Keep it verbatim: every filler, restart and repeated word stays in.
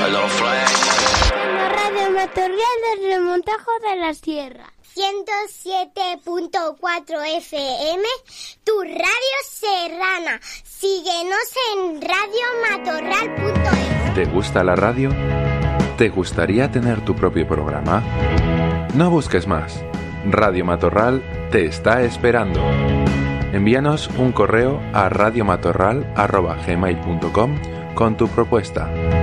La radio Matorral del Remontajo de la Sierra. ciento siete punto cuatro F M, tu radio serrana. Síguenos en radio matorral punto es. ¿Te gusta la radio? ¿Te gustaría tener tu propio programa? No busques más. Radio Matorral te está esperando. Envíanos un correo a radiomatorral arroba gmail punto com con tu propuesta.